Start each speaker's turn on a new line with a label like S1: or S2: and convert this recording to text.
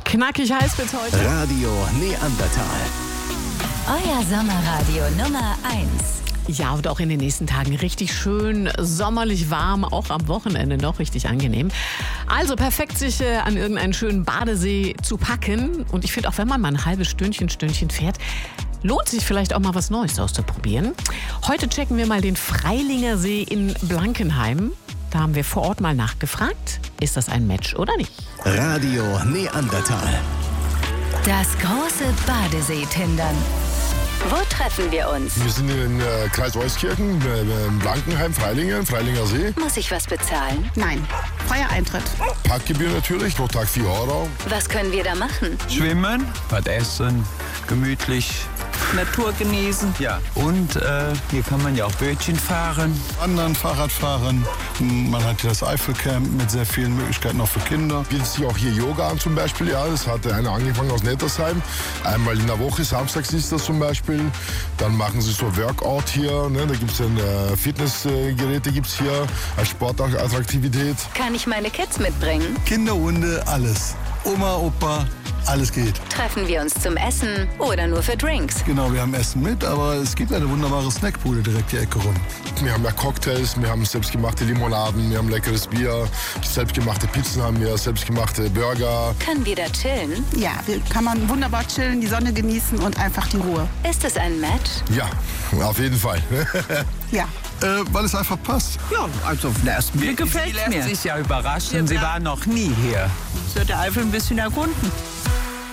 S1: Knackig heiß wird's heute.
S2: Radio Neandertal.
S3: Euer Sommerradio Nummer 1.
S1: Ja, und auch in den nächsten Tagen richtig schön sommerlich warm, auch am Wochenende noch richtig angenehm. Also perfekt, sich an irgendeinen schönen Badesee zu packen. Und ich finde auch, wenn man mal ein halbes Stündchen fährt, lohnt sich vielleicht auch mal was Neues auszuprobieren. Heute checken wir mal den Freilinger See in Blankenheim. Da haben wir vor Ort mal nachgefragt, ist das ein Match oder nicht?
S2: Radio Neandertal.
S3: Das große Badesee-Tindern. Wo treffen wir uns?
S4: Wir sind in Kreis Euskirchen, in Blankenheim, Freilinger See.
S3: Muss ich was bezahlen?
S5: Nein, freier Eintritt.
S4: Parkgebühr natürlich, pro Tag 4 Euro.
S3: Was können wir da machen?
S6: Schwimmen, was essen, gemütlich.
S7: Natur genießen.
S6: Ja, und hier kann man ja auch Bötchen fahren.
S8: Wandern, Fahrrad fahren. Man hat hier das Eifelcamp mit sehr vielen Möglichkeiten auch für Kinder.
S4: Bietet sich auch hier Yoga an zum Beispiel. Ja, das hat einer angefangen aus Nettersheim. Einmal in der Woche, samstags ist das zum Beispiel. Dann machen sie so Workout hier. Ne? Da gibt es Fitnessgeräte gibt's hier als Sportattraktivität.
S3: Kann ich meine Kids mitbringen?
S8: Kinder, Hunde, alles. Oma, Opa, alles geht.
S3: Treffen wir uns zum Essen oder nur für Drinks?
S8: Genau, wir haben Essen mit, aber es gibt eine wunderbare Snackbude direkt die Ecke rum.
S4: Wir haben ja Cocktails, wir haben selbstgemachte Limonaden, wir haben leckeres Bier, selbstgemachte Pizzen haben wir, selbstgemachte Burger.
S3: Können wir da chillen?
S5: Ja, kann man wunderbar chillen, die Sonne genießen und einfach die Ruhe.
S3: Ist es ein Match?
S4: Ja, auf jeden Fall.
S5: Ja.
S8: Weil es einfach passt.
S7: Ja, also auf den ersten Blick gefällt
S6: Sie
S7: mir.
S6: lässt sich ja überraschen, Sie war noch nie hier.
S7: So der Eifel ein bisschen erkunden.